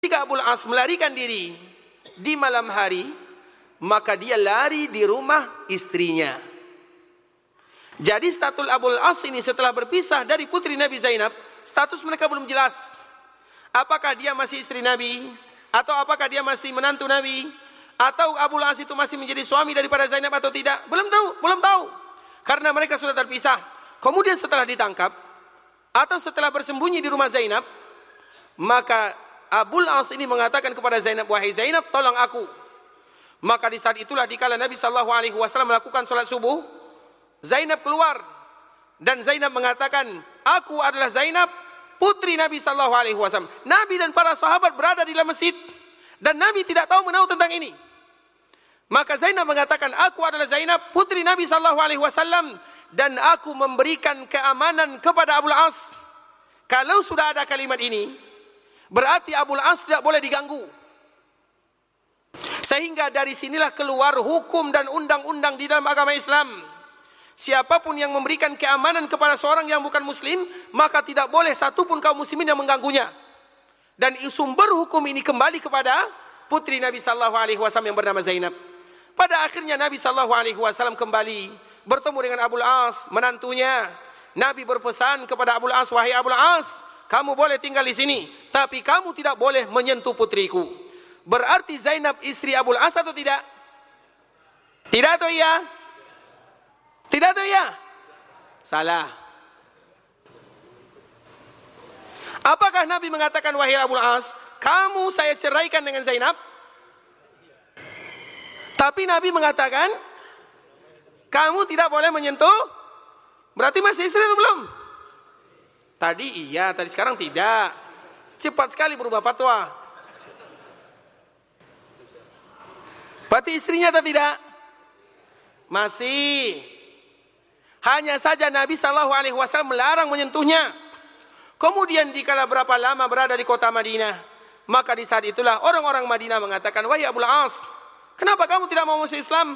Ketika Abul As melarikan diri di malam hari, maka dia lari di rumah istrinya. Jadi status Abul As ini setelah berpisah dari putri Nabi Zainab, status mereka belum jelas. Apakah dia masih istri Nabi, atau apakah dia masih menantu Nabi, atau Abul As itu masih menjadi suami daripada Zainab atau tidak? Belum tahu. Karena mereka sudah terpisah. Kemudian setelah ditangkap atau setelah bersembunyi di rumah Zainab, maka Abul As ini mengatakan kepada Zainab, "Wahai Zainab, tolong aku." Maka di saat itulah dikala Nabi SAW melakukan sholat subuh, Zainab keluar dan Zainab mengatakan, "Aku adalah Zainab, putri Nabi SAW." Nabi dan para sahabat berada di dalam masjid dan Nabi tidak tahu menahu tentang ini. Maka Zainab mengatakan, "Aku adalah Zainab, putri Nabi SAW, dan aku memberikan keamanan kepada Abul As." Kalau sudah ada kalimat ini, berarti Abul As tidak boleh diganggu. Sehingga dari sinilah keluar hukum dan undang-undang di dalam agama Islam. Siapapun yang memberikan keamanan kepada seorang yang bukan muslim, maka tidak boleh satupun kaum muslimin yang mengganggunya. Dan sumber hukum ini kembali kepada putri Nabi SAW yang bernama Zainab. Pada akhirnya Nabi SAW kembali bertemu dengan Abul As, menantunya. Nabi berpesan kepada Abul As, "Wahai Abul As, kamu boleh tinggal di sini, tapi kamu tidak boleh menyentuh putriku." Berarti Zainab istri Abul As atau tidak? Tidak atau iya? Tidak atau iya? Salah. Apakah Nabi mengatakan, "Wahai Abul As, kamu saya ceraikan dengan Zainab"? Tapi Nabi mengatakan, "Kamu tidak boleh menyentuh." Berarti masih istri atau belum? Tadi iya, tadi sekarang tidak. Cepat sekali berubah fatwa. Berarti istrinya atau tidak? Masih. Hanya saja Nabi SAW melarang menyentuhnya. Kemudian dikala berapa lama berada di kota Madinah, maka di saat itulah orang-orang Madinah mengatakan, "Wahai Abul As, kenapa kamu tidak mau masuk Islam?"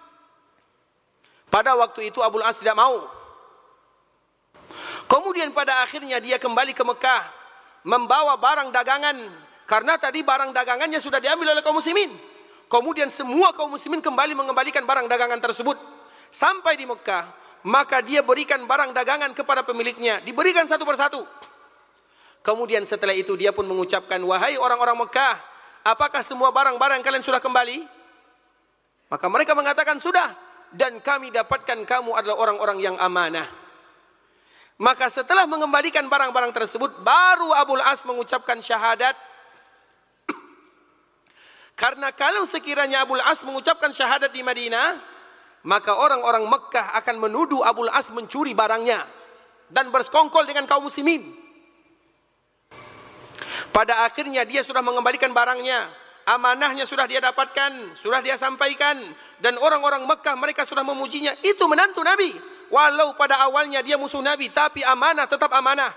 Pada waktu itu Abul As tidak mau. Kemudian pada akhirnya dia kembali ke Mekah, membawa barang dagangan, karena tadi barang dagangannya sudah diambil oleh kaum muslimin. Kemudian semua kaum muslimin kembali mengembalikan barang dagangan tersebut. Sampai di Mekah, maka dia berikan barang dagangan kepada pemiliknya, diberikan satu persatu. Kemudian setelah itu dia pun mengucapkan, "Wahai orang-orang Mekah, apakah semua barang-barang kalian sudah kembali?" Maka mereka mengatakan, "Sudah, dan kami dapatkan kamu adalah orang-orang yang amanah." Maka setelah mengembalikan barang-barang tersebut, baru Abul As mengucapkan syahadat. Karena kalau sekiranya Abul As mengucapkan syahadat di Madinah, maka orang-orang Mekah akan menuduh Abul As mencuri barangnya dan bersekongkol dengan kaum muslimin. Pada akhirnya dia sudah mengembalikan barangnya, amanahnya sudah dia dapatkan, sudah dia sampaikan, dan orang-orang Mekah mereka sudah memujinya. Itu menantu Nabi. Walau pada awalnya dia musuh Nabi, tapi amanah tetap amanah.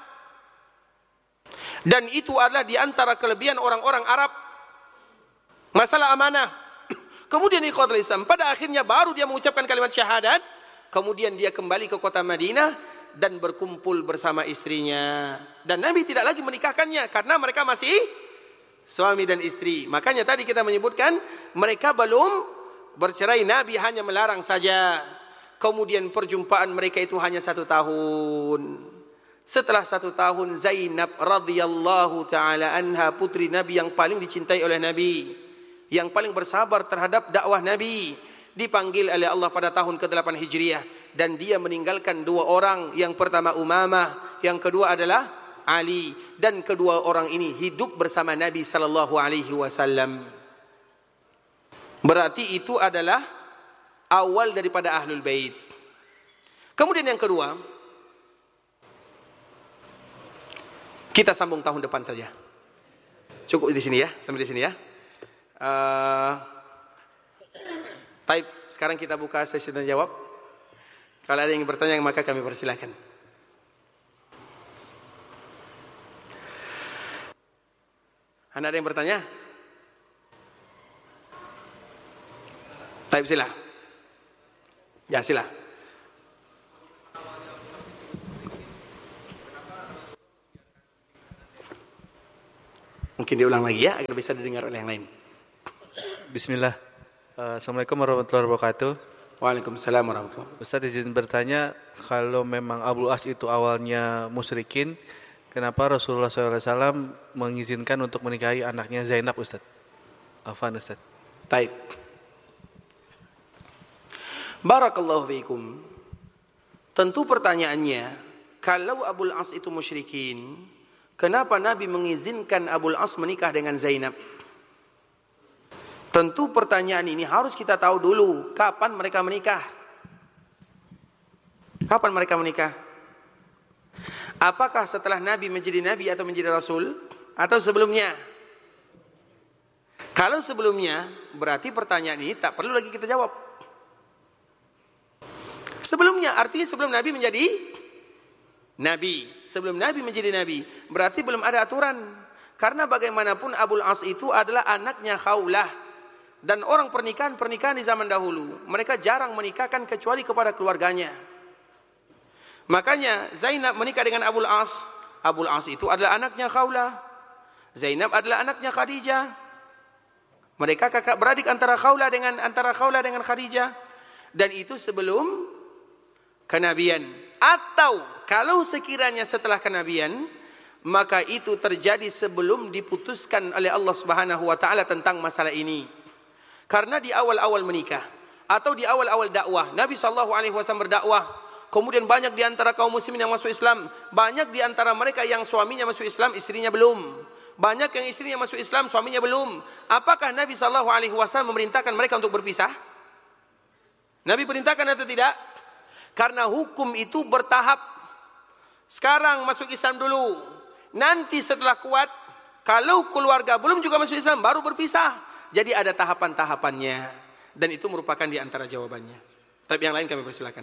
Dan itu adalah di antara kelebihan orang-orang Arab, masalah amanah. Kemudian ikhwatul Islam, pada akhirnya baru dia mengucapkan kalimat syahadat. Kemudian dia kembali ke kota Madinah dan berkumpul bersama istrinya. Dan Nabi tidak lagi menikahkannya karena mereka masih suami dan istri. Makanya tadi kita menyebutkan mereka belum bercerai, Nabi hanya melarang saja. Kemudian perjumpaan mereka itu hanya 1 tahun. Setelah 1 tahun, Zainab radhiyallahu ta'ala anha, putri Nabi yang paling dicintai oleh Nabi, yang paling bersabar terhadap dakwah Nabi, dipanggil oleh Allah pada tahun ke-8 Hijriah. Dan dia meninggalkan 2 orang. Yang pertama Umamah, yang kedua adalah Ali. Dan kedua orang ini hidup bersama Nabi SAW. Berarti itu adalah awal daripada Ahlul Bait. Kemudian yang kedua, kita sambung tahun depan saja. Cukup di sini ya, sampai di sini ya. Baik, sekarang kita buka sesi dan jawab. Kalau ada yang bertanya maka kami persilakan. Ada yang bertanya? Baik, silakan. Ya, sila. Mungkin diulang lagi ya agar bisa didengar oleh yang lain. Bismillah. Assalamualaikum warahmatullahi wabarakatuh. Waalaikumsalam warahmatullahi wabarakatuh. Ustaz izin bertanya, kalau memang Abul As itu awalnya musyrikin, kenapa Rasulullah SAW mengizinkan untuk menikahi anaknya Zainab, Ustaz? Afwan, Ustaz. Baik. Barakallahu fiikum. Tentu pertanyaannya, kalau Abul As itu musyrikin, kenapa Nabi mengizinkan Abul As menikah dengan Zainab? Tentu pertanyaan ini harus kita tahu dulu, kapan mereka menikah? Kapan mereka menikah? Apakah setelah Nabi menjadi Nabi atau menjadi Rasul? Atau sebelumnya? Kalau sebelumnya, berarti pertanyaan ini tak perlu lagi kita jawab. Sebelumnya, artinya sebelum Nabi menjadi Nabi. Sebelum Nabi menjadi Nabi, berarti belum ada aturan. Karena bagaimanapun Abul As itu adalah anaknya Khawlah. Dan orang pernikahan di zaman dahulu, mereka jarang menikahkan kecuali kepada keluarganya. Makanya Zainab menikah dengan Abul As. Abul As itu adalah anaknya Khawlah. Zainab adalah anaknya Khadijah. Mereka kakak beradik antara Khawlah dengan Khadijah. Dan itu sebelum kenabian. Atau kalau sekiranya setelah kenabian, maka itu terjadi sebelum diputuskan oleh Allah Subhanahu wa taala tentang masalah ini. Karena di awal-awal menikah atau di awal-awal dakwah, Nabi SAW berdakwah, kemudian banyak di antara kaum muslimin yang masuk Islam, banyak di antara mereka yang suaminya masuk Islam, istrinya belum. Banyak yang istrinya masuk Islam, suaminya belum. Apakah Nabi SAW memerintahkan mereka untuk berpisah? Nabi perintahkan atau tidak? Karena hukum itu bertahap. Sekarang masuk Islam dulu. Nanti setelah kuat, kalau keluarga belum juga masuk Islam, baru berpisah. Jadi ada tahapan-tahapannya. Dan itu merupakan di antara jawabannya. Tapi yang lain kami persilakan.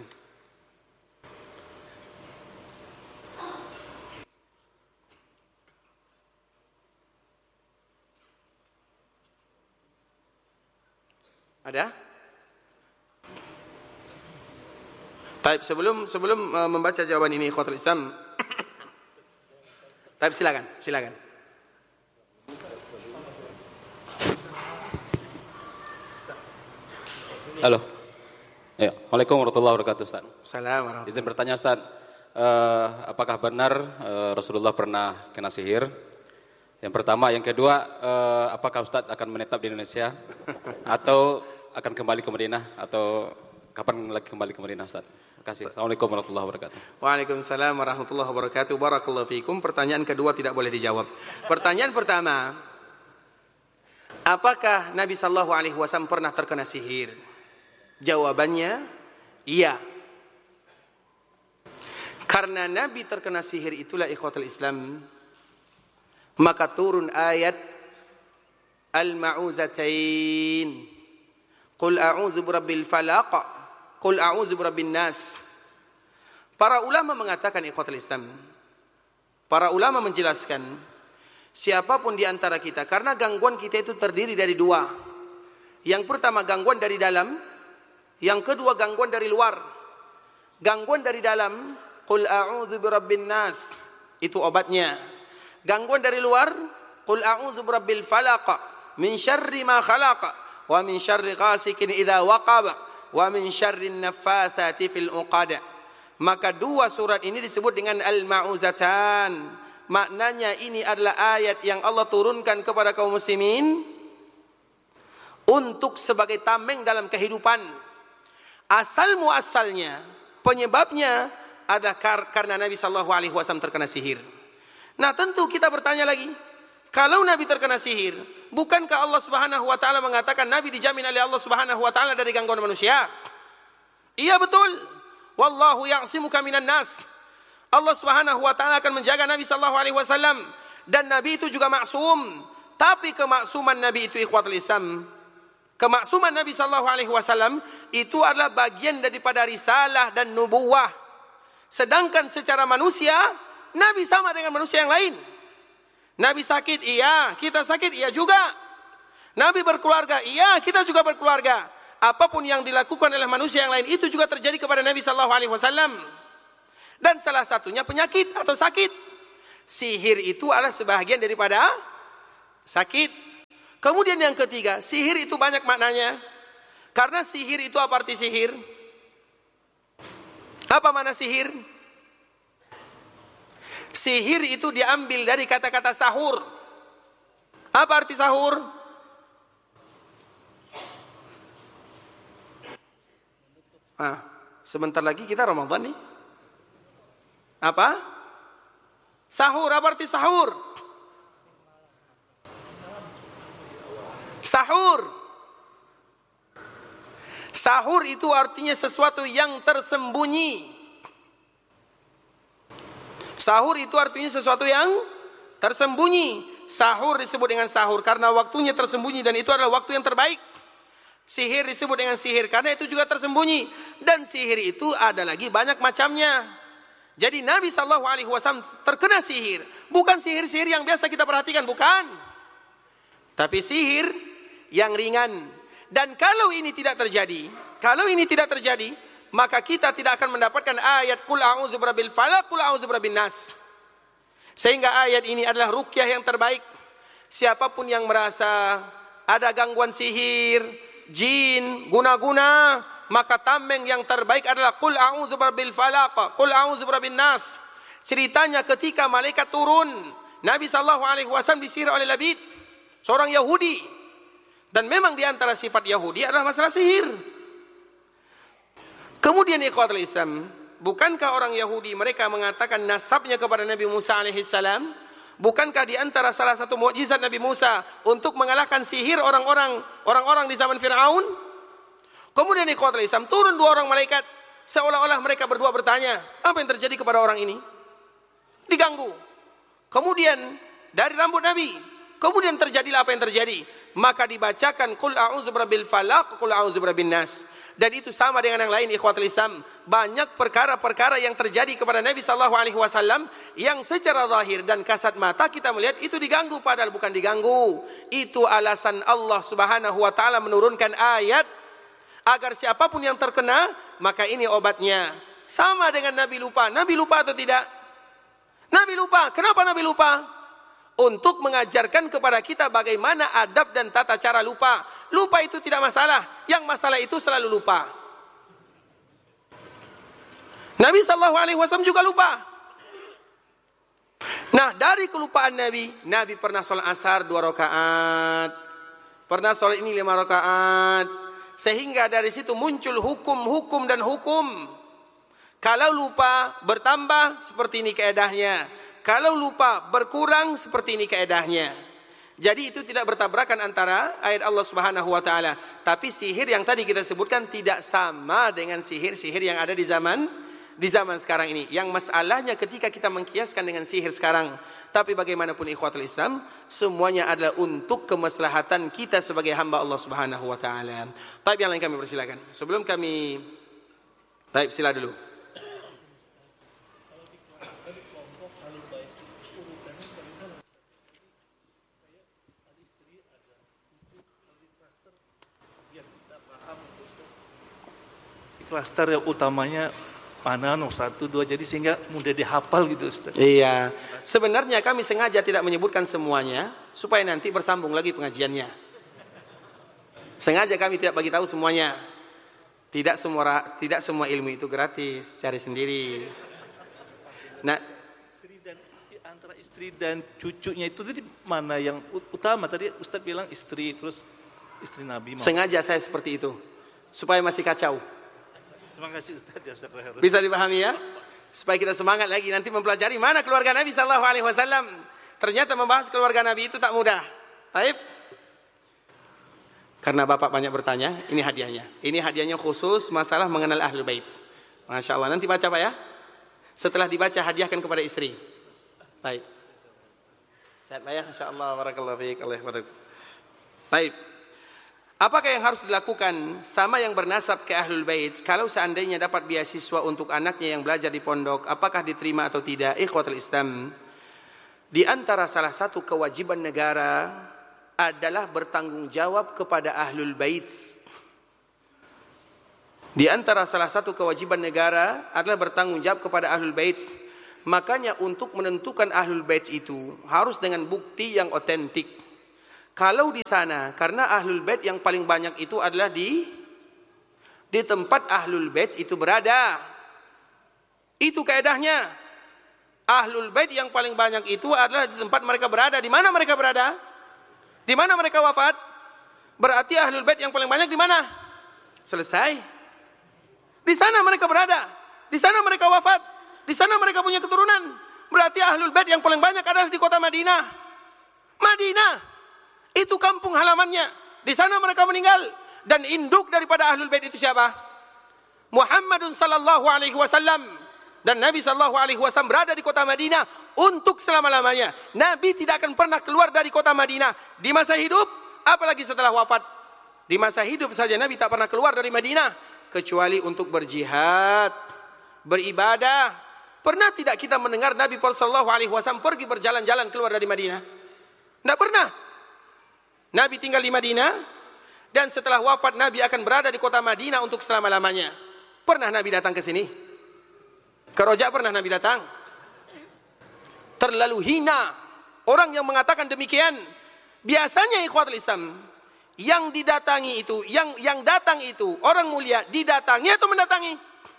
Ada? Baik, sebelum membaca jawaban ini ikhwatul Islam. Baik, silakan. Halo. Ya, Waalaikumsalam warahmatullahi wabarakatuh, Ustaz. Assalamualaikum. Izin bertanya, Ustaz. Apakah benar Rasulullah pernah kena sihir? Yang pertama, yang kedua, apakah Ustaz akan menetap di Indonesia atau akan kembali ke Madinah, atau kapan lagi kembali ke Madinah, Ustaz? Terima kasih. Assalamualaikum warahmatullahi wabarakatuh. Waalaikumsalam warahmatullahi wabarakatuh. Barakallahu fiikum. Pertanyaan kedua tidak boleh dijawab. Pertanyaan pertama, apakah Nabi sallallahu alaihi wasallam pernah terkena sihir? Jawabannya, iya. Karena Nabi terkena sihir itulah ikhwatul Islam, maka turun ayat Al-Ma'uzatain. Qul a'udzu birabbil falaq, qul a'udzu birabbin nas. Para ulama mengatakan ikhwatul Islam, para ulama menjelaskan, siapapun di antara kita, karena gangguan kita itu terdiri dari dua. Yang pertama gangguan dari dalam, yang kedua gangguan dari luar. Gangguan dari dalam, qul a'udzu birabbin nas, itu obatnya. Gangguan dari luar, qul a'udzu birabbil falaq, min syarri ma khalaq, wa min syarri ghasikin idza waqab, wa min syarri naffasati fil uqad. Maka dua surat ini disebut dengan Al-Ma'uzatan. Maknanya ini adalah ayat yang Allah turunkan kepada kaum muslimin untuk sebagai tameng dalam kehidupan. Asal muasalnya, penyebabnya adalah karena Nabi sallallahu alaihi wasallam terkena sihir. Nah, tentu kita bertanya lagi, kalau Nabi terkena sihir, bukankah Allah Subhanahu wa taala mengatakan Nabi dijamin oleh Allah Subhanahu wa taala dari gangguan manusia? Iya, betul. Wallahu ya'simuka minan nas. Allah Subhanahu wa taala akan menjaga Nabi sallallahu alaihi wasallam, dan Nabi itu juga maksum. Tapi kemaksuman Nabi itu ikhwatul Islam, kemaksuman Nabi sallallahu alaihi wasallam itu adalah bagian daripada risalah dan nubuwah. Sedangkan secara manusia, Nabi sama dengan manusia yang lain. Nabi sakit, iya, kita sakit, iya juga. Nabi berkeluarga, iya, kita juga berkeluarga. Apapun yang dilakukan oleh manusia yang lain itu juga terjadi kepada Nabi sallallahu alaihi wasallam. Dan salah satunya penyakit atau sakit. Sihir itu adalah sebahagian daripada sakit. Kemudian yang ketiga, sihir itu banyak maknanya. Karena sihir itu apa arti sihir? Apa makna sihir? Sihir itu diambil dari kata-kata sahur. Apa arti sahur? Sebentar lagi kita Ramadan nih. Apa? Sahur, apa arti sahur? Sahur. Sahur itu artinya sesuatu yang tersembunyi. Sahur itu artinya sesuatu yang tersembunyi. Sahur disebut dengan sahur karena waktunya tersembunyi dan itu adalah waktu yang terbaik. Sihir disebut dengan sihir karena itu juga tersembunyi. Dan sihir itu ada lagi banyak macamnya. Jadi Nabi SAW terkena sihir. Bukan sihir-sihir yang biasa kita perhatikan, bukan. Tapi sihir yang ringan. Dan kalau ini tidak terjadi, maka kita tidak akan mendapatkan ayat Qul a'udzu birabbil falaq, Qul a'udzu birabbin nas. Sehingga ayat ini adalah ruqyah yang terbaik. Siapapun yang merasa ada gangguan sihir, jin, guna-guna, maka tameng yang terbaik adalah Qul a'udzu birabbil falaq, Qul a'udzu birabbin nas. Ceritanya ketika malaikat turun, Nabi SAW disihir oleh Labid, seorang Yahudi. Dan memang di antara sifat Yahudi adalah masalah sihir. Kemudian ikhwatul Islam, bukankah orang Yahudi mereka mengatakan nasabnya kepada Nabi Musa alaihissalam? Bukankah di antara salah satu mukjizat Nabi Musa untuk mengalahkan sihir orang-orang di zaman Firaun? Kemudian ikhwatul Islam, turun dua orang malaikat, seolah-olah mereka berdua bertanya, apa yang terjadi kepada orang ini? Diganggu. Kemudian dari rambut Nabi, kemudian terjadilah apa yang terjadi. Maka dibacakan Qul a'udzu birabbil falaq, Qul a'udzu birabbin nas. Dan itu sama dengan yang lain ikhwatul Islam. Banyak perkara-perkara yang terjadi kepada Nabi SAW yang secara zahir dan kasat mata kita melihat itu diganggu, padahal bukan diganggu. Itu alasan Allah Subhanahu wa taala menurunkan ayat agar siapapun yang terkena maka ini obatnya. Sama dengan Nabi lupa. Nabi lupa atau tidak? Nabi lupa. Kenapa Nabi lupa? Untuk mengajarkan kepada kita bagaimana adab dan tata cara lupa. Lupa itu tidak masalah. Yang masalah itu selalu lupa. Nabi SAW juga lupa. Nah, dari kelupaan Nabi pernah sholat asar 2 rakaat. Pernah sholat ini 5 rakaat. Sehingga dari situ muncul hukum dan hukum. Kalau lupa bertambah seperti ini keedahnya. Kalau lupa berkurang seperti ini keedahnya. Jadi itu tidak bertabrakan antara ayat Allah Subhanahu wa taala. Tapi sihir yang tadi kita sebutkan tidak sama dengan sihir-sihir yang ada di zaman sekarang ini. Yang masalahnya ketika kita mengkiaskan dengan sihir sekarang. Tapi bagaimanapun ikhwatul Islam, semuanya adalah untuk kemaslahatan kita sebagai hamba Allah Subhanahu wa taala. Tapi yang lain kami persilakan. Sebelum kami sila dulu. Klaster yang utamanya mana nomor 1, 2 jadi sehingga mudah dihafal gitu Ustaz. Iya. Sebenarnya kami sengaja tidak menyebutkan semuanya supaya nanti bersambung lagi pengajiannya. Sengaja kami tidak bagi tahu semuanya. Tidak semua ilmu itu gratis, cari sendiri. Nah, antara istri dan cucunya itu tadi mana yang utama? Tadi Ustaz bilang istri, terus istri Nabi. Sengaja saya seperti itu supaya masih kacau. Terima kasih Ustaz. Bisa dipahami ya? Supaya kita semangat lagi nanti mempelajari mana keluarga Nabi SAW. Ternyata membahas keluarga Nabi itu tak mudah. Baik. Karena Bapak banyak bertanya, ini hadiahnya. Ini hadiahnya khusus masalah mengenal Ahlul Bait. Masya Allah. Nanti baca Pak ya. Setelah dibaca hadiahkan kepada istri. Baik. Sehat Pak ya. Masya Allah. Barakallahu fiik. Baik. Apakah yang harus dilakukan sama yang bernasab ke Ahlul Bait kalau seandainya dapat beasiswa untuk anaknya yang belajar di pondok, apakah diterima atau tidak? Ikhwatul Islam, di antara salah satu kewajiban negara adalah bertanggung jawab kepada Ahlul Bait. Di antara salah satu kewajiban negara adalah bertanggung jawab kepada Ahlul Bait. Makanya untuk menentukan Ahlul Bait itu harus dengan bukti yang otentik. Kalau di sana, karena ahlul bait yang paling banyak itu adalah di tempat ahlul bait itu berada. Itu kaedahnya. Ahlul bait yang paling banyak itu adalah di tempat mereka berada. Di mana mereka berada? Di mana mereka wafat? Berarti ahlul bait yang paling banyak di mana? Selesai. Di sana mereka berada. Di sana mereka wafat. Di sana mereka punya keturunan. Berarti ahlul bait yang paling banyak adalah di kota Madinah. Madinah. Itu kampung halamannya. Di sana mereka meninggal. Dan induk daripada ahlul bait itu siapa? Muhammadun sallallahu alaihi wasallam. Dan Nabi sallallahu alaihi wasallam berada di kota Madinah untuk selama-lamanya. Nabi tidak akan pernah keluar dari kota Madinah di masa hidup, apalagi setelah wafat. Di masa hidup saja Nabi tak pernah keluar dari Madinah kecuali untuk berjihad, beribadah. Pernah tidak kita mendengar Nabi sallallahu alaihi wasallam pergi berjalan-jalan keluar dari Madinah? Tidak pernah. Nabi tinggal di Madinah dan setelah wafat Nabi akan berada di kota Madinah untuk selama-lamanya. Pernah Nabi datang ke sini? Ke Roja pernah Nabi datang? Terlalu hina orang yang mengatakan demikian. Biasanya ikhwatul Islam yang didatangi itu, yang datang itu orang mulia, didatangi atau mendatangi?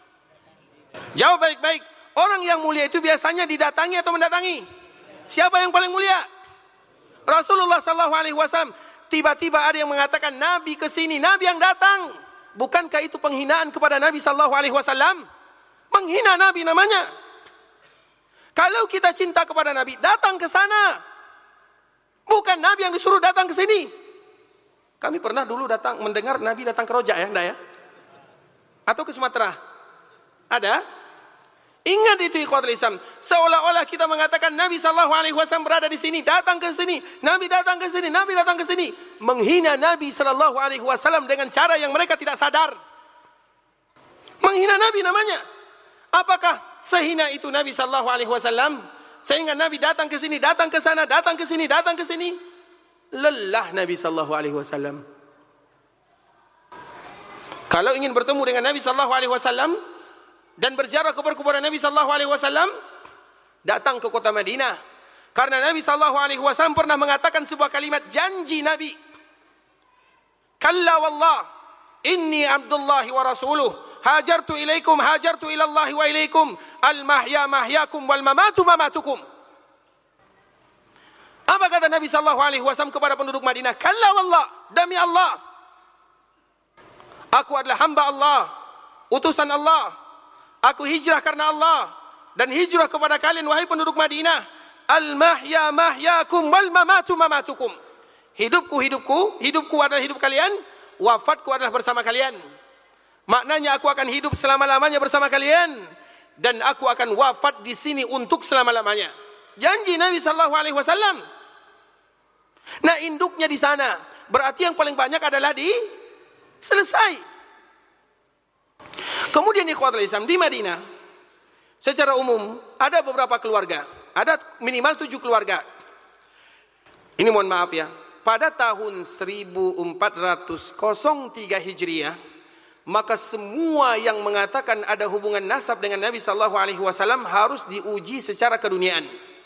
Jawab baik-baik. Orang yang mulia itu biasanya didatangi atau mendatangi? Siapa yang paling mulia? Rasulullah sallallahu alaihi wasallam. Tiba-tiba ada yang mengatakan Nabi ke sini, Nabi yang datang. Bukankah itu penghinaan kepada Nabi sallallahu alaihi wasallam? Menghina Nabi namanya. Kalau kita cinta kepada Nabi, datang ke sana. Bukan Nabi yang disuruh datang ke sini. Kami pernah dulu datang mendengar Nabi datang ke Roja ya, enggak ya? Atau ke Sumatera? Ada? Ingat itu ikhwatul Islam. Seolah-olah kita mengatakan Nabi sallallahu alaihi wasallam berada di sini, datang ke sini, Nabi datang ke sini, Nabi datang ke sini, menghina Nabi sallallahu alaihi wasallam dengan cara yang mereka tidak sadar. Menghina Nabi namanya. Apakah sehina itu Nabi sallallahu alaihi wasallam sehingga Nabi datang ke sini, datang ke sana, datang ke sini, datang ke sini? Lelah Nabi sallallahu alaihi wasallam. Kalau ingin bertemu dengan Nabi sallallahu alaihi wasallam dan berziarah ke kuburan Nabi sallallahu alaihi wasallam, datang ke kota Madinah. Karena Nabi sallallahu alaihi wasallam pernah mengatakan sebuah kalimat janji Nabi. Kalla wallah, inni abdullahi wa rasuluh, hajartu ilaikum, hajartu ilallahi wa ilaikum, al-mahya mahyakum wal mamatu mamatukum. Apa kata Nabi sallallahu alaihi wasallam kepada penduduk Madinah? Kalla wallah, demi Allah, aku adalah hamba Allah, utusan Allah. Aku hijrah karena Allah dan hijrah kepada kalian wahai penduduk Madinah. Al-mahya mahyakum wal mamatu mamatukum. Hidupku hidupku, hidupku adalah hidup kalian, wafatku adalah bersama kalian. Maknanya aku akan hidup selama-lamanya bersama kalian dan aku akan wafat di sini untuk selama-lamanya. Janji Nabi sallallahu alaihi wasallam. Nah, induknya di sana. Berarti yang paling banyak adalah di selesai. Kemudian ikhwatul Islam di Madinah secara umum ada beberapa keluarga, ada minimal 7 keluarga. Ini mohon maaf ya, pada tahun 1403 Hijriah, maka semua yang mengatakan ada hubungan nasab dengan Nabi sallallahu alaihi wasallam harus diuji secara keduniaan.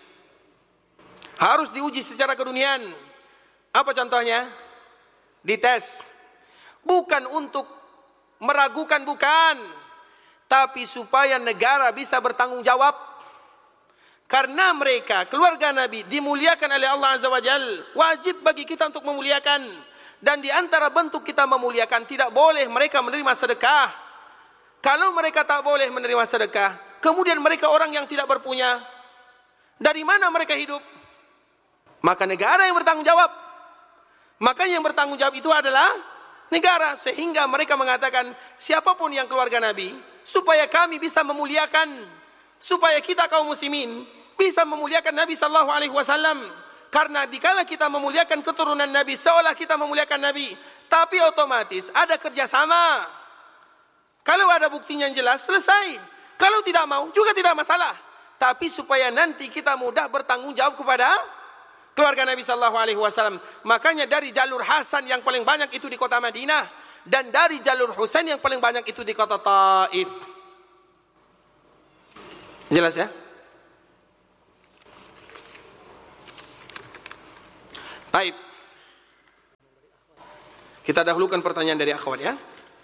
Harus diuji secara keduniaan. Apa contohnya? Dites. Bukan untuk meragukan, bukan, tapi supaya negara bisa bertanggung jawab. Karena mereka, keluarga Nabi, dimuliakan oleh Allah Azza wa Jal. Wajib bagi kita untuk memuliakan. Dan di antara bentuk kita memuliakan, tidak boleh mereka menerima sedekah. Kalau mereka tak boleh menerima sedekah, kemudian mereka orang yang tidak berpunya, dari mana mereka hidup? Maka negara yang bertanggung jawab. Makanya yang bertanggung jawab itu adalah negara, sehingga mereka mengatakan siapapun yang keluarga Nabi, supaya kami bisa memuliakan, supaya kita kaum muslimin bisa memuliakan Nabi sallallahu alaihi wasallam. Karena dikala kita memuliakan keturunan Nabi, seolah kita memuliakan Nabi, tapi otomatis ada kerjasama. Kalau ada buktinya yang jelas, selesai. Kalau tidak mau, juga tidak masalah. Tapi supaya nanti kita mudah bertanggung jawab kepada keluarga Nabi sallallahu alaihi wasallam. Makanya dari jalur Hasan yang paling banyak itu di kota Madinah, dan dari jalur Husain yang paling banyak itu di kota Taif. Jelas ya? Baik. Kita dahulukan pertanyaan dari akhwat ya.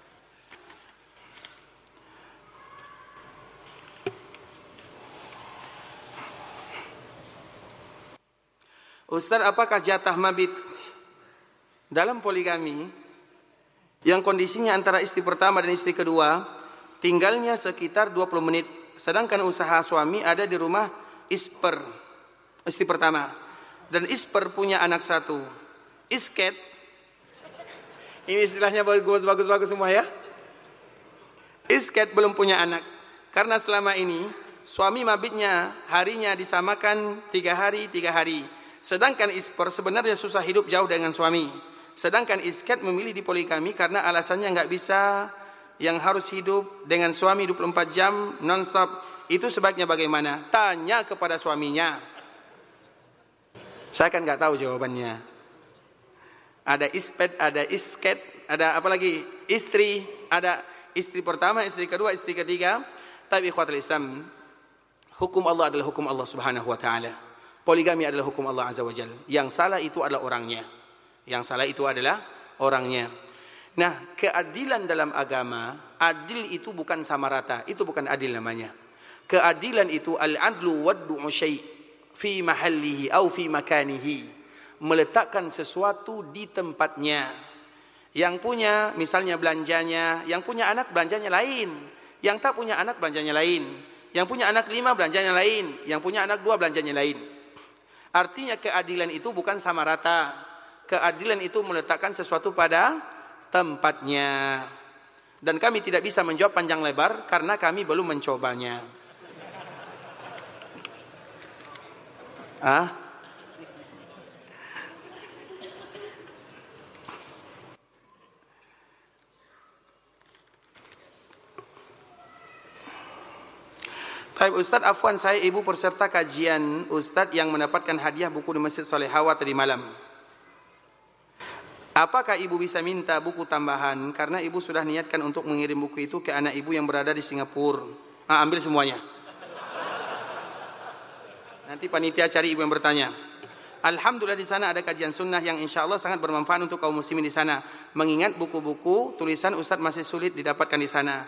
Ustaz, apakah jatah mabit dalam poligami yang kondisinya antara istri pertama dan istri kedua tinggalnya sekitar 20 menit, sedangkan usaha suami ada di rumah isper istri pertama dan isper punya anak satu, isket, ini istilahnya bagus semua ya, isket belum punya anak karena selama ini suami mabitnya harinya disamakan 3 hari, sedangkan isper sebenarnya susah hidup jauh dengan suami. Sedangkan isket memilih di poligami karena alasannya nggak bisa yang harus hidup dengan suami 24 jam non-stop. Itu sebaiknya bagaimana? Tanya kepada suaminya. Saya kan nggak tahu jawabannya. Ada ispet, ada isket, ada apa lagi? Istri, ada istri pertama, istri kedua, istri ketiga. Tapi ikhwatul Islam, hukum Allah adalah hukum Allah Subhanahu wa taala. Poligami adalah hukum Allah Azza wa Jalla. Yang salah itu adalah orangnya. Nah, keadilan dalam agama, adil itu bukan sama rata. Itu bukan adil namanya. Keadilan itu al-adlu waddu'u syai' fi mahallihi au fi makanihi. Meletakkan sesuatu di tempatnya. Yang punya misalnya belanjanya, yang punya anak belanjanya lain. Yang tak punya anak belanjanya lain. Yang punya anak 5 belanjanya lain. Yang punya anak 2 belanjanya lain. Artinya keadilan itu bukan sama rata. Keadilan itu meletakkan sesuatu pada tempatnya. Dan kami tidak bisa menjawab panjang lebar karena kami belum mencobanya. Baik Ustadz, afwan saya ibu peserta kajian Ustadz yang mendapatkan hadiah buku di Masjid Solehawa tadi malam. Apakah ibu bisa minta buku tambahan karena ibu sudah niatkan untuk mengirim buku itu ke anak ibu yang berada di Singapura? Ambil semuanya. Nanti panitia cari ibu yang bertanya. Alhamdulillah di sana ada kajian sunnah yang insya Allah sangat bermanfaat untuk kaum muslimin di sana. Mengingat buku-buku tulisan Ustadz masih sulit didapatkan di sana.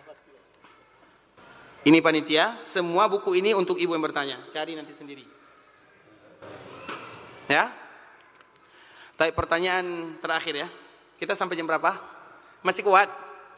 Ini panitia, semua buku ini untuk ibu yang bertanya. Cari nanti sendiri. Ya? Tapi pertanyaan terakhir ya. Kita sampai jam berapa? Masih kuat?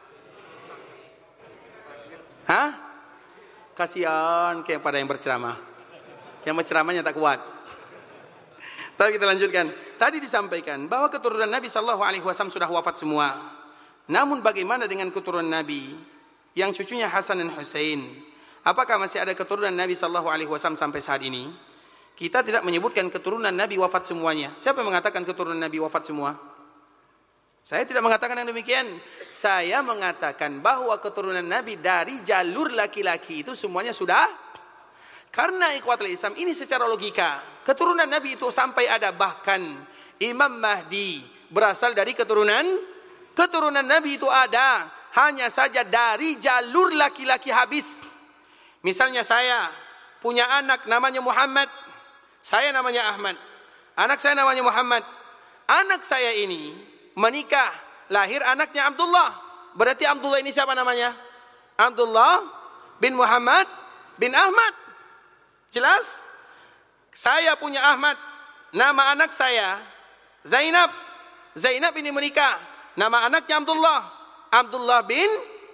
Kasihan kepada yang berceramah. Yang berceramahnya tak kuat. Tapi kita lanjutkan. Tadi disampaikan bahwa keturunan Nabi SAW sudah wafat semua. Namun bagaimana dengan keturunan Nabi yang cucunya Hasan dan Husain? Apakah masih ada keturunan Nabi SAW sampai saat ini? Kita tidak menyebutkan keturunan Nabi wafat semuanya. Siapa yang mengatakan keturunan Nabi wafat semua? Saya tidak mengatakan yang demikian. Saya mengatakan bahwa keturunan Nabi dari jalur laki-laki itu semuanya sudah. Karena ikhwatul Islam ini secara logika. Keturunan Nabi itu sampai ada bahkan Imam Mahdi berasal dari keturunan Nabi itu ada. Hanya saja dari jalur laki-laki habis. Misalnya saya punya anak namanya Muhammad. Saya namanya Ahmad. Anak saya namanya Muhammad. Anak saya ini menikah, lahir anaknya Abdullah. Berarti Abdullah ini siapa namanya? Abdullah bin Muhammad bin Ahmad. Jelas? Saya punya Ahmad. Nama anak saya Zainab. Zainab ini menikah. Nama anaknya Abdullah. Abdullah bin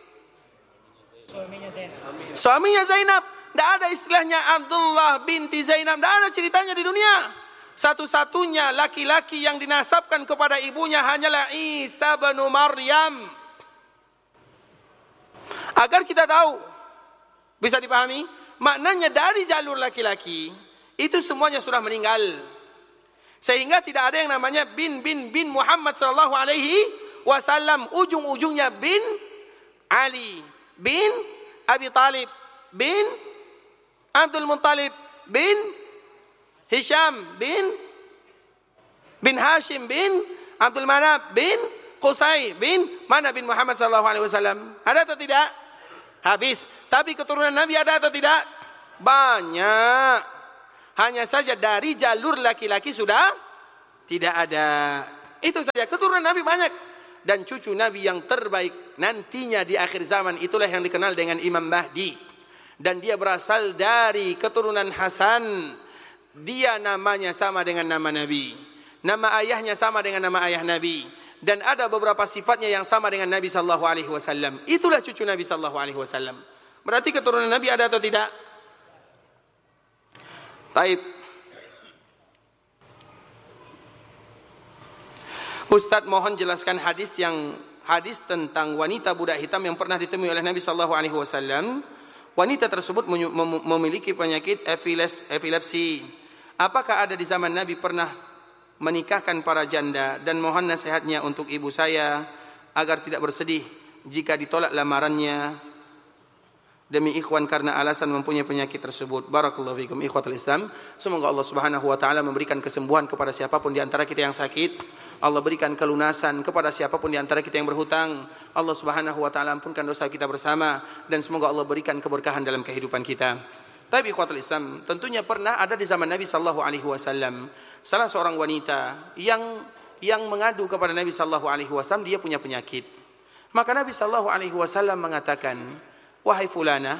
suaminya Zainab. Tidak ada istilahnya Abdullah binti Zainab. Tidak ada ceritanya di dunia. Satu-satunya laki-laki yang dinasabkan kepada ibunya hanyalah Isa bin Maryam. Agar kita tahu, bisa dipahami, maknanya dari jalur laki-laki itu semuanya sudah meninggal. Sehingga tidak ada yang namanya bin Muhammad sallallahu alaihi wasallam. Ujung-ujungnya bin Ali, bin Abi Talib, bin Abdul Muttalib, bin Hisham, bin Hashim, bin Abdul Manaf, bin Qusay, bin mana bin Muhammad sallallahu alaihi wasallam. Ada atau tidak? Habis. Tapi keturunan Nabi ada atau tidak? Banyak. Hanya saja dari jalur laki-laki sudah tidak ada. Itu saja, keturunan Nabi banyak. Dan cucu Nabi yang terbaik nantinya di akhir zaman itulah yang dikenal dengan Imam Mahdi. Dan dia berasal dari keturunan Hasan. Dia namanya sama dengan nama Nabi. Nama ayahnya sama dengan nama ayah Nabi. Dan ada beberapa sifatnya yang sama dengan Nabi sallallahu alaihi wasallam. Itulah cucu Nabi sallallahu alaihi wasallam. Berarti keturunan Nabi ada atau tidak? Taib. Ustadz mohon jelaskan hadis tentang wanita budak hitam yang pernah ditemui oleh Nabi sallallahu alaihi wasallam. Wanita tersebut memiliki penyakit epilepsi. Apakah ada di zaman Nabi pernah menikahkan para janda, dan mohon nasihatnya untuk ibu saya agar tidak bersedih jika ditolak lamarannya demi ikhwan karena alasan mempunyai penyakit tersebut. Barakallahu fikum ikhwatul Islam. Semoga Allah Subhanahu wa taala memberikan kesembuhan kepada siapapun di antara kita yang sakit. Allah berikan kelunasan kepada siapapun di antara kita yang berhutang. Allah Subhanahu wa taala ampunkan dosa kita bersama, dan semoga Allah berikan keberkahan dalam kehidupan kita. Tapi ikhwatul Islam, tentunya pernah ada di zaman Nabi sallallahu alaihi wasallam salah seorang wanita yang mengadu kepada Nabi sallallahu alaihi wasallam dia punya penyakit. Maka Nabi sallallahu alaihi wasallam mengatakan, "Wahai fulana,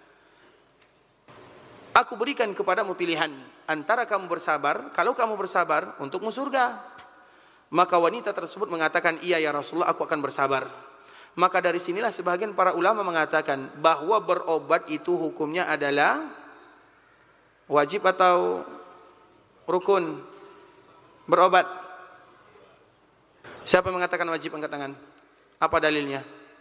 aku berikan kepadamu pilihan antara kamu bersabar, kalau kamu bersabar untukmu surga." Maka wanita tersebut mengatakan, "Iya ya Rasulullah, aku akan bersabar." Maka dari sinilah sebagian para ulama mengatakan bahwa berobat itu hukumnya adalah wajib atau rukun. Berobat. Siapa yang mengatakan wajib, angkat tangan. Apa dalilnya?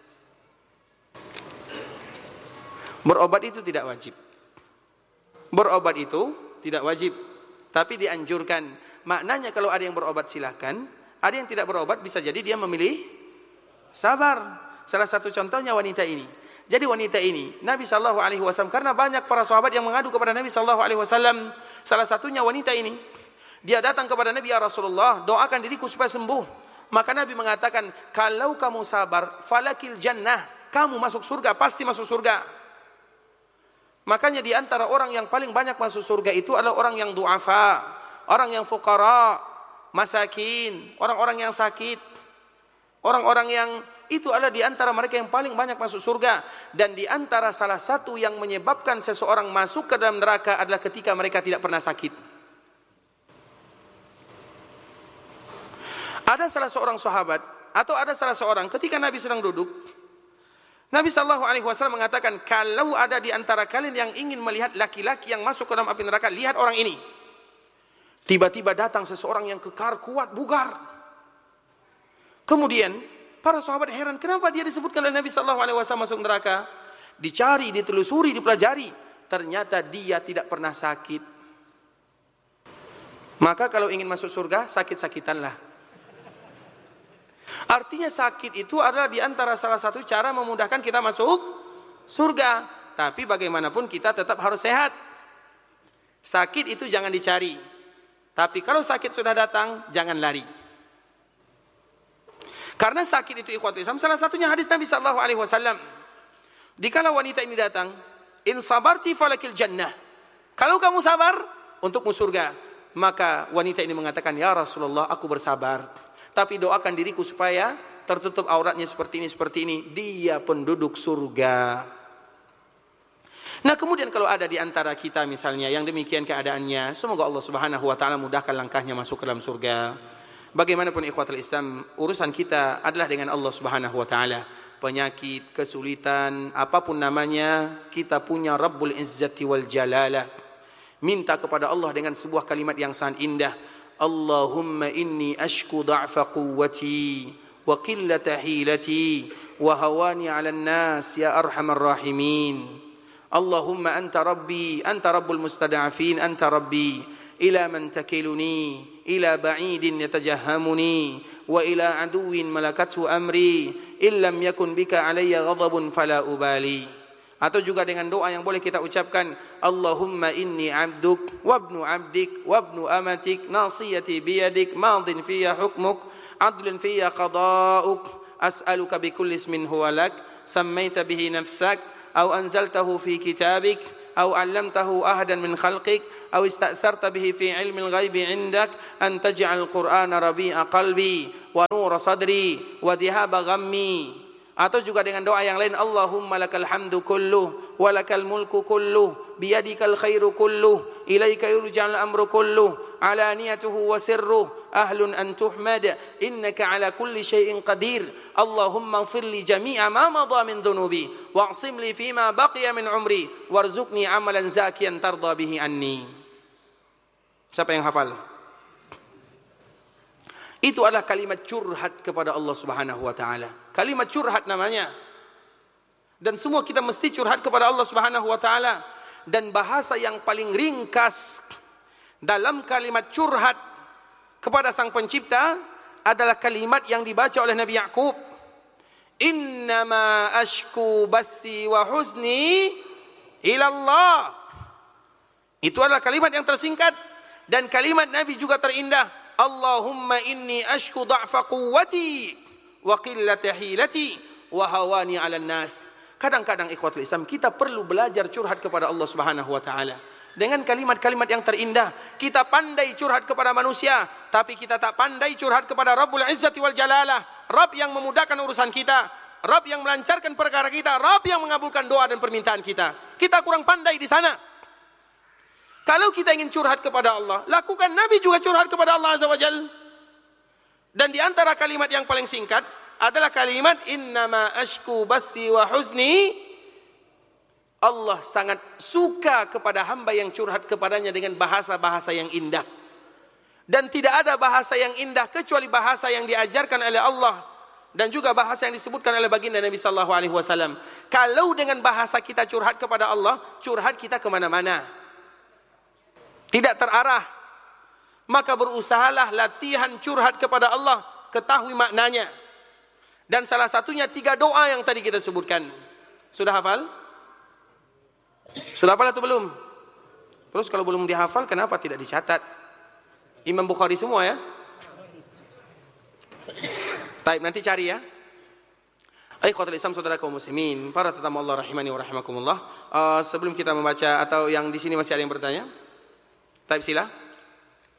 Berobat itu tidak wajib. Berobat itu tidak wajib, tapi dianjurkan. Maknanya kalau ada yang berobat silahkan, ada yang tidak berobat bisa jadi dia memilih sabar. Salah satu contohnya wanita ini. Jadi wanita ini, Nabi sallallahu alaihi wasallam, karena banyak para sahabat yang mengadu kepada Nabi sallallahu alaihi wasallam, salah satunya wanita ini. Dia datang kepada Nabi, "Ya Rasulullah, doakan diriku supaya sembuh." Maka Nabi mengatakan, "Kalau kamu sabar, falakil jannah." Kamu masuk surga, pasti masuk surga. Makanya di antara orang yang paling banyak masuk surga itu adalah orang yang du'afa, orang yang fuqara, masakin, orang-orang yang sakit, orang-orang yang itu adalah di antara mereka yang paling banyak masuk surga. Dan di antara salah satu yang menyebabkan seseorang masuk ke dalam neraka adalah ketika mereka tidak pernah sakit. Ada salah seorang sahabat atau ada salah seorang ketika Nabi sedang duduk, Nabi sallallahu alaihi wasallam mengatakan, "Kalau ada di antara kalian yang ingin melihat laki-laki yang masuk ke dalam api neraka, lihat orang ini." Tiba-tiba datang seseorang yang kekar, kuat, bugar. Kemudian para sahabat heran, kenapa dia disebutkan oleh Nabi sallallahu alaihi wasallam masuk neraka? Dicari, ditelusuri, dipelajari, ternyata dia tidak pernah sakit. Maka kalau ingin masuk surga, sakit-sakitanlah. Artinya sakit itu adalah di antara salah satu cara memudahkan kita masuk surga. Tapi bagaimanapun kita tetap harus sehat. Sakit itu jangan dicari. Tapi kalau sakit sudah datang, jangan lari. Karena sakit itu ikhwatul Islam, salah satunya hadis Nabi sallallahu alaihi wasallam. Dikala wanita ini datang, "In sabarti falakil jannah." Kalau kamu sabar, untukmu surga. Maka wanita ini mengatakan, "Ya Rasulullah, aku bersabar. Tapi doakan diriku supaya tertutup auratnya seperti ini. Dia penduduk surga." Nah kemudian kalau ada di antara kita misalnya yang demikian keadaannya, semoga Allah Subhanahu wa taala mudahkan langkahnya masuk ke dalam surga. Bagaimanapun ikhwatul Islam, urusan kita adalah dengan Allah Subhanahu wa taala. Penyakit, kesulitan, apapun namanya, kita punya Rabbul Izzati wal Jalalah. Minta kepada Allah dengan sebuah kalimat yang sangat indah. Allahumma inni ashku da'fa quwwati wa qillata hilati wa hawani 'alan nas ya arhamar rahimin. Allahumma anta rabbi, anta rabbul mustada'afin, anta rabbi. Ila man takiluni, ila ba'idin yatajahhamuni, wa ila aduwin malakathu amri, illam yakun bika alayya ghadabun fala ubali. Atau juga dengan doa yang boleh kita ucapkan, Allahumma inni abduk, wabnu abdik, wabnu amatik, nasiyati biyadik, madin fiyya hukmuk, adlun fiyya qada'uk, as'aluka bikulli ismin huwa lak, sammaita bihi nafsak, أو أنزلته في كتابك أو علمته أحدا من خلقك aw ista'sarta bihi fi ilmil ghaibi 'indak an taj'al Qur'ana rabi'a qalbi wa nura sadri wa dhihaba ghammi. Atau juga dengan doa yang lain, Allahumma lakal hamdu kulluh wa lakal mulku kulluh biyadikal khairu kulluh ilaika yurja'ul amru kulluh alaniyatuhu wa sirruh ahlun an tuhmad innaka ala kulli syai'in qadir. Allahumma ighfir li jami'a ma madha min dhunubi wa'sim li fima baqiya min umri warzuqni amalan zakiyan tarda bihi anni. Siapa yang hafal? Itu adalah kalimat curhat kepada Allah Subhanahu wa taala. Kalimat curhat namanya. Dan semua kita mesti curhat kepada Allah Subhanahu wa taala. Dan bahasa yang paling ringkas dalam kalimat curhat kepada Sang Pencipta adalah kalimat yang dibaca oleh Nabi Yakub. Innama ashku bathi wa huzni ilallah. Itu adalah kalimat yang tersingkat. Dan kalimat Nabi juga terindah. Allahumma inni ashku da'fa quwwati wa qillata hilati wa hawani 'alan nas. Kadang-kadang ikhwatul Islam kita perlu belajar curhat kepada Allah Subhanahu wa taala dengan kalimat-kalimat yang terindah. Kita pandai curhat kepada manusia, tapi kita tak pandai curhat kepada Rabbul Izzati wal Jalalah, Rabb yang memudahkan urusan kita, Rabb yang melancarkan perkara kita, Rabb yang mengabulkan doa dan permintaan kita. Kita kurang pandai di sana. Kalau kita ingin curhat kepada Allah, lakukan. Nabi juga curhat kepada Allah Azza wa Jalla. Dan di antara kalimat yang paling singkat adalah kalimat innama ashku bathi wa huzni. Allah sangat suka kepada hamba yang curhat kepadanya dengan bahasa-bahasa yang indah. Dan tidak ada bahasa yang indah kecuali bahasa yang diajarkan oleh Allah dan juga bahasa yang disebutkan oleh baginda Nabi sallallahu alaihi wasallam. Kalau dengan bahasa kita curhat kepada Allah, curhat kita kemana-mana, tidak terarah, maka berusahalah latihan curhat kepada Allah, ketahui maknanya. Dan salah satunya 3 doa yang tadi kita sebutkan. Sudah hafal? Sudah hafal atau belum? Terus kalau belum dihafal, kenapa tidak dicatat? Imam Bukhari semua ya? Baik, nanti cari ya. Ikhwatul Islam, saudara kaum muslimin, para tetamu Allah rahimani wa rahimakumullah. Sebelum kita membaca, atau yang di sini masih ada yang bertanya? Taib sila.